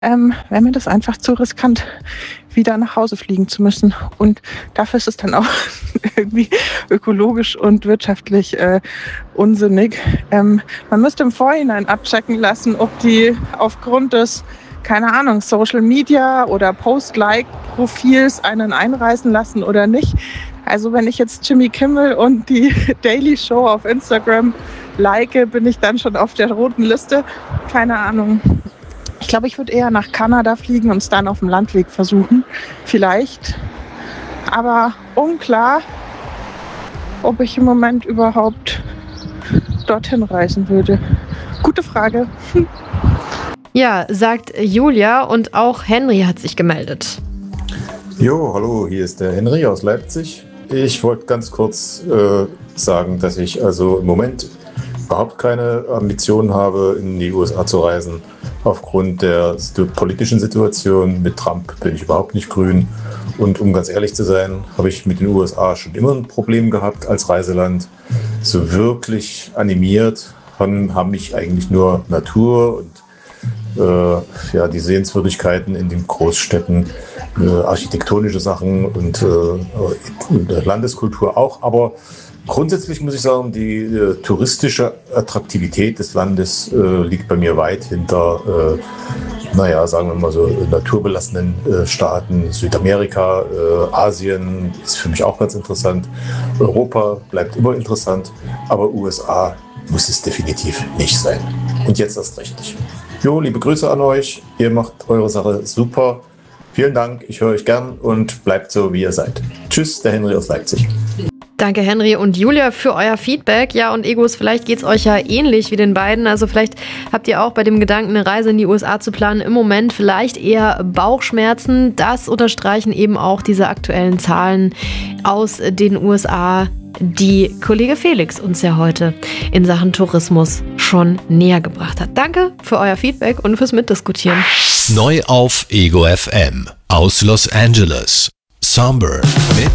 wäre mir das einfach zu riskant, wieder nach Hause fliegen zu müssen. Und dafür ist es dann auch irgendwie ökologisch und wirtschaftlich unsinnig. Man müsste im Vorhinein abchecken lassen, ob die aufgrund des, keine Ahnung, Social Media oder Post-Like-Profils einen einreisen lassen oder nicht. Also wenn ich jetzt Jimmy Kimmel und die Daily Show auf Instagram like, bin ich dann schon auf der roten Liste. Keine Ahnung. Ich glaube, ich würde eher nach Kanada fliegen und es dann auf dem Landweg versuchen. Vielleicht. Aber unklar, ob ich im Moment überhaupt dorthin reisen würde. Gute Frage. Ja, sagt Julia, und auch Henry hat sich gemeldet. Jo, hallo, hier ist der Henry aus Leipzig. Ich wollte ganz kurz sagen, dass ich also im Moment überhaupt keine Ambitionen habe, in die USA zu reisen. Aufgrund der politischen Situation mit Trump bin ich überhaupt nicht grün. Und um ganz ehrlich zu sein, habe ich mit den USA schon immer ein Problem gehabt als Reiseland. So wirklich animiert haben mich eigentlich nur Natur und die Sehenswürdigkeiten in den Großstädten, architektonische Sachen und Landeskultur auch. Aber grundsätzlich muss ich sagen, die touristische Attraktivität des Landes liegt bei mir weit hinter, sagen wir mal so, naturbelassenen Staaten. Südamerika, Asien ist für mich auch ganz interessant. Europa bleibt immer interessant, aber USA muss es definitiv nicht sein. Und jetzt erst recht nicht. Jo, liebe Grüße an euch. Ihr macht eure Sache super. Vielen Dank, ich höre euch gern und bleibt so, wie ihr seid. Tschüss, der Henry aus Leipzig. Danke Henry und Julia für euer Feedback. Ja, und Egos, vielleicht geht's euch ja ähnlich wie den beiden. Also vielleicht habt ihr auch bei dem Gedanken, eine Reise in die USA zu planen, im Moment vielleicht eher Bauchschmerzen. Das unterstreichen eben auch diese aktuellen Zahlen aus den USA, die Kollege Felix uns ja heute in Sachen Tourismus schon näher gebracht hat. Danke für euer Feedback und fürs Mitdiskutieren. Neu auf Ego FM aus Los Angeles. Somber mit